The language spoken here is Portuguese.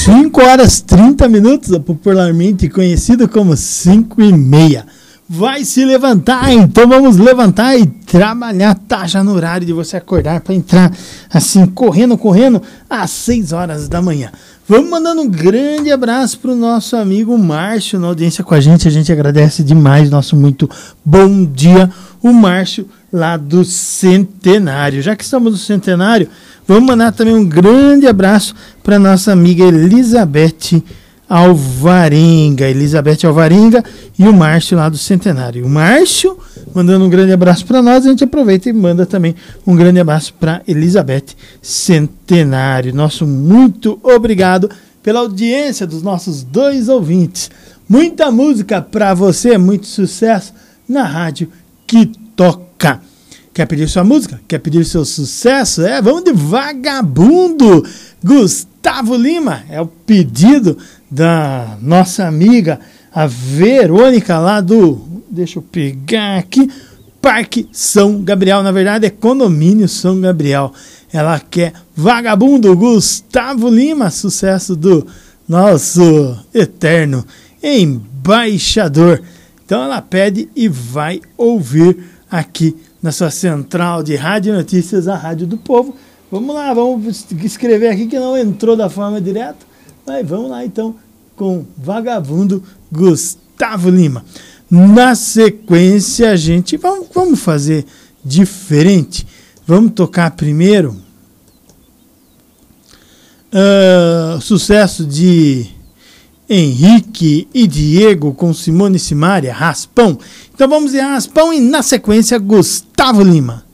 5 horas 30 minutos, popularmente conhecido como 5:30. Vai se levantar, então vamos levantar e trabalhar. Tá já no horário de você acordar para entrar assim, correndo, às 6 horas da manhã. Vamos mandando um grande abraço para o nosso amigo Márcio na audiência com a gente agradece demais, nosso muito bom dia, o Márcio lá do Centenário. Já que estamos no Centenário, vamos mandar também um grande abraço para nossa amiga Elizabeth Alvarenga e o Márcio lá do Centenário. O Márcio mandando um grande abraço para nós, a gente aproveita e manda também um grande abraço para Elizabeth Centenário. Nosso muito obrigado pela audiência dos nossos 2 ouvintes. Muita música para você, muito sucesso na rádio que toca. Quer pedir sua música? Quer pedir seu sucesso? Vamos de Vagabundo. Gustavo Lima é o pedido da nossa amiga, a Verônica, lá do, deixa eu pegar aqui, Parque São Gabriel, na verdade é Condomínio São Gabriel. Ela quer Vagabundo, Gustavo Lima, sucesso do nosso eterno embaixador. Então ela pede e vai ouvir aqui na sua central de rádio notícias, a Rádio do Povo. Vamos lá, vamos escrever aqui que não entrou da forma direta, mas vamos lá então com Vagabundo, Gustavo Lima. Na sequência, a gente vamos fazer diferente. Vamos tocar primeiro sucesso de Henrique e Diego com Simone e Simaria, Raspão. Então vamos de Raspão e na sequência Gustavo Lima.